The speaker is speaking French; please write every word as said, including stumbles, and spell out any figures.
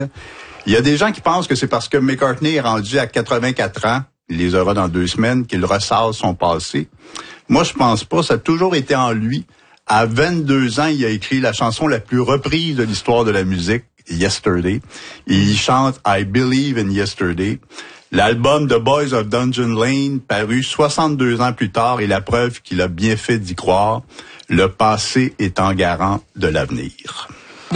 Il y a des gens qui pensent que c'est parce que McCartney est rendu à quatre-vingt-quatre ans, il les aura dans deux semaines, qu'il ressasse son passé. Moi, je pense pas. Ça a toujours été en lui. À vingt-deux ans, il a écrit la chanson la plus reprise de l'histoire de la musique, Yesterday. Il chante I Believe in Yesterday. L'album The Boys of Dungeon Lane, paru soixante-deux ans plus tard, est la preuve qu'il a bien fait d'y croire. Le passé étant garant de l'avenir.